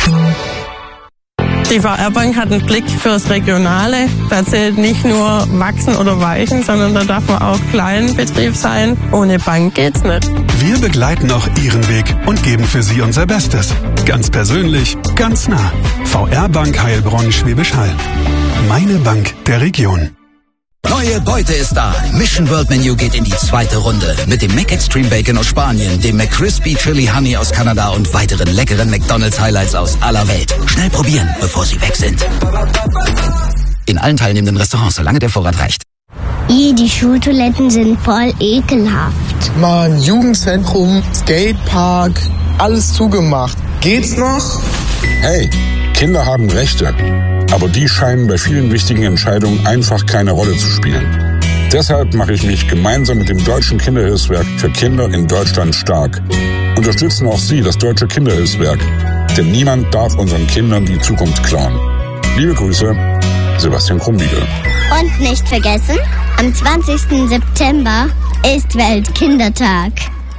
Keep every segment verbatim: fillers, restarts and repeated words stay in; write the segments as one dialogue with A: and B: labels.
A: Die V R-Bank hat einen Blick fürs Regionale. Da zählt nicht nur wachsen oder weichen, sondern da darf man auch Kleinbetrieb sein. Ohne Bank geht's nicht.
B: Wir begleiten auch Ihren Weg und geben für Sie unser Bestes. Ganz persönlich, ganz nah. V R-Bank Heilbronn Schwäbisch Hall. Meine Bank der Region.
C: Neue Beute ist da. Mission World Menu geht in die zweite Runde. Mit dem Mac Extreme Bacon aus Spanien, dem McCrispy Chili Honey aus Kanada und weiteren leckeren McDonald's Highlights aus aller Welt. Schnell probieren, bevor sie weg sind. In allen teilnehmenden Restaurants, solange der Vorrat reicht.
D: I, die Schultoiletten sind voll ekelhaft.
E: Mann, Jugendzentrum, Skatepark, alles zugemacht. Geht's noch?
F: Hey, Kinder haben Rechte. Aber die scheinen bei vielen wichtigen Entscheidungen einfach keine Rolle zu spielen. Deshalb mache ich mich gemeinsam mit dem Deutschen Kinderhilfswerk für Kinder in Deutschland stark. Unterstützen auch Sie das Deutsche Kinderhilfswerk. Denn niemand darf unseren Kindern die Zukunft klauen. Liebe Grüße, Sebastian Krumbiegel.
D: Und nicht vergessen, am zwanzigsten September ist Weltkindertag.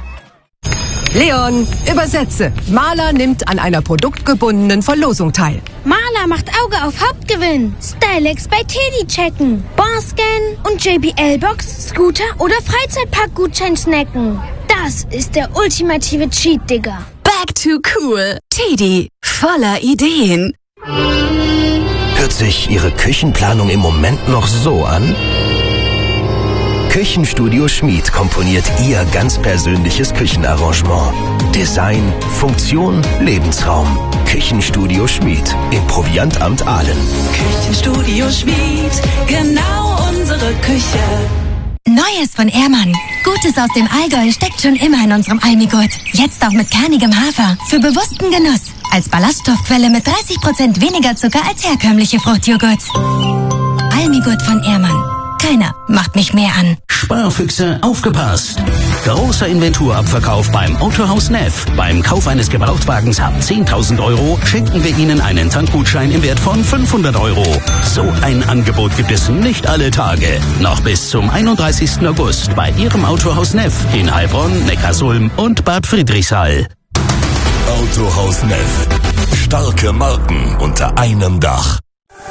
G: Leon, übersetze. Maler nimmt an einer produktgebundenen Verlosung teil.
H: Maler macht Auge auf Hauptgewinn. Stylex bei Teddy checken. Barscan und J B L-Box, Scooter oder Freizeitpark-Gutschein snacken. Das ist der ultimative Cheat, Digga.
I: Back to cool. Teddy, voller Ideen.
J: Hört sich Ihre Küchenplanung im Moment noch so an? Küchenstudio Schmied komponiert Ihr ganz persönliches Küchenarrangement. Design, Funktion, Lebensraum. Küchenstudio Schmied im Proviantamt Aalen.
I: Küchenstudio Schmied, genau unsere Küche.
K: Neues von Ehrmann. Gutes aus dem Allgäu steckt schon immer in unserem Almigurt. Jetzt auch mit kernigem Hafer. Für bewussten Genuss. Als Ballaststoffquelle mit dreißig Prozent weniger Zucker als herkömmliche Fruchtjoghurt. Almigurt von Ehrmann. Keiner macht mich mehr an.
L: Sparfüchse, aufgepasst! Großer Inventurabverkauf beim Autohaus Neff. Beim Kauf eines Gebrauchtwagens ab zehntausend Euro schenken wir Ihnen einen Tankgutschein im Wert von fünfhundert Euro. So ein Angebot gibt es nicht alle Tage. Noch bis zum einunddreißigsten August bei Ihrem Autohaus Neff in Heilbronn, Neckarsulm und Bad Friedrichshall.
M: Autohaus Neff. Starke Marken unter einem Dach.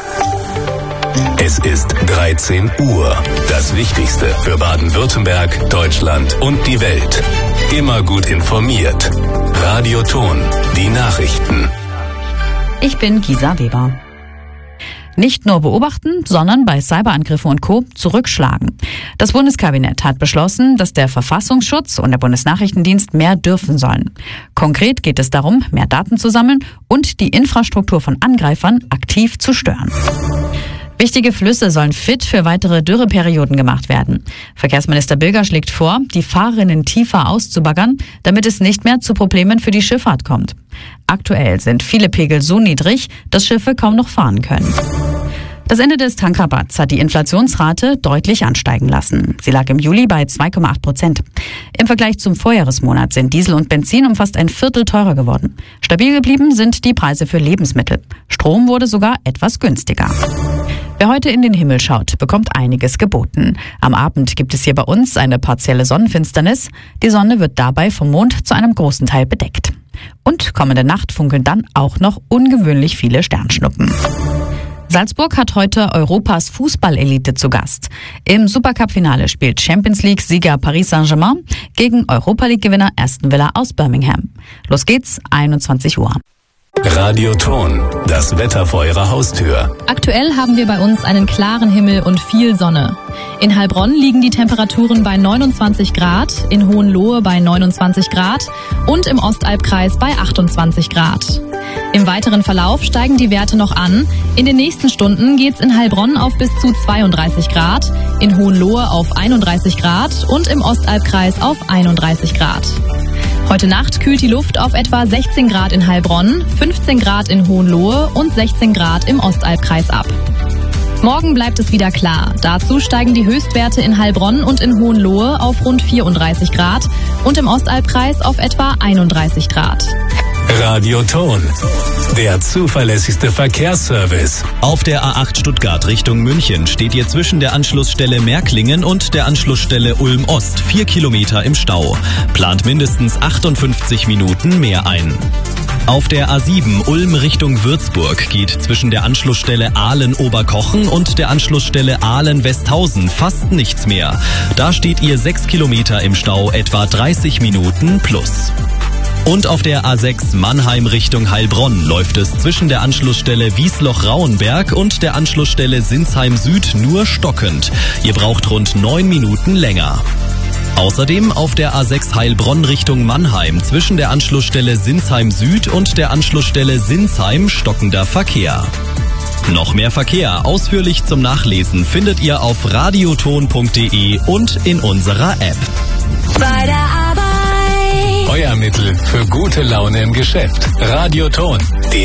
M: Es ist dreizehn Uhr. Das Wichtigste für Baden-Württemberg, Deutschland und die Welt. Immer gut informiert. Radio Ton, die Nachrichten.
N: Ich bin Gisa Weber. Nicht nur beobachten, sondern bei Cyberangriffen und Co. zurückschlagen. Das Bundeskabinett hat beschlossen, dass der Verfassungsschutz und der Bundesnachrichtendienst mehr dürfen sollen. Konkret geht es darum, mehr Daten zu sammeln und die Infrastruktur von Angreifern aktiv zu stören. Wichtige Flüsse sollen fit für weitere Dürreperioden gemacht werden. Verkehrsminister Bilger schlägt vor, die Fahrrinnen tiefer auszubaggern, damit es nicht mehr zu Problemen für die Schifffahrt kommt. Aktuell sind viele Pegel so niedrig, dass Schiffe kaum noch fahren können. Das Ende des Tankrabatts hat die Inflationsrate deutlich ansteigen lassen. Sie lag im Juli bei zwei Komma acht Prozent. Im Vergleich zum Vorjahresmonat sind Diesel und Benzin um fast ein Viertel teurer geworden. Stabil geblieben sind die Preise für Lebensmittel. Strom wurde sogar etwas günstiger. Wer heute in den Himmel schaut, bekommt einiges geboten. Am Abend gibt es hier bei uns eine partielle Sonnenfinsternis. Die Sonne wird dabei vom Mond zu einem großen Teil bedeckt. Und kommende Nacht funkeln dann auch noch ungewöhnlich viele Sternschnuppen. Salzburg hat heute Europas Fußballelite zu Gast. Im Supercup-Finale spielt Champions League-Sieger Paris Saint-Germain gegen Europa-League-Gewinner Aston Villa aus Birmingham. Los geht's, einundzwanzig Uhr.
M: Radio Ton, das Wetter vor Ihrer Haustür.
O: Aktuell haben wir bei uns einen klaren Himmel und viel Sonne. In Heilbronn liegen die Temperaturen bei neunundzwanzig Grad, in Hohenlohe bei neunundzwanzig Grad und im Ostalbkreis bei achtundzwanzig Grad. Im weiteren Verlauf steigen die Werte noch an. In den nächsten Stunden geht's in Heilbronn auf bis zu zweiunddreißig Grad, in Hohenlohe auf einunddreißig Grad und im Ostalbkreis auf einunddreißig Grad. Heute Nacht kühlt die Luft auf etwa sechzehn Grad in Heilbronn, fünfzehn Grad in Hohenlohe und sechzehn Grad im Ostalbkreis ab. Morgen bleibt es wieder klar. Dazu steigen die Höchstwerte in Heilbronn und in Hohenlohe auf rund vierunddreißig Grad und im Ostalbkreis auf etwa einunddreißig Grad.
M: Radio Ton, der zuverlässigste Verkehrsservice.
P: Auf der A acht Stuttgart Richtung München steht ihr zwischen der Anschlussstelle Märklingen und der Anschlussstelle Ulm Ost vier Kilometer im Stau. Plant mindestens achtundfünfzig Minuten mehr ein. Auf der A sieben Ulm Richtung Würzburg geht zwischen der Anschlussstelle Ahlen-Oberkochen und der Anschlussstelle Ahlen-Westhausen fast nichts mehr. Da steht ihr sechs Kilometer im Stau, etwa dreißig Minuten plus. Und auf der A sechs Mannheim Richtung Heilbronn läuft es zwischen der Anschlussstelle Wiesloch-Rauenberg und der Anschlussstelle Sinsheim Süd nur stockend. Ihr braucht rund neun Minuten länger. Außerdem auf der A sechs Heilbronn Richtung Mannheim zwischen der Anschlussstelle Sinsheim Süd und der Anschlussstelle Sinsheim stockender Verkehr. Noch mehr Verkehr ausführlich zum Nachlesen findet ihr auf radioton punkt de und in unserer App.
I: Bei der Arbeit.
M: Euer Mittel für gute Laune im Geschäft. Radioton.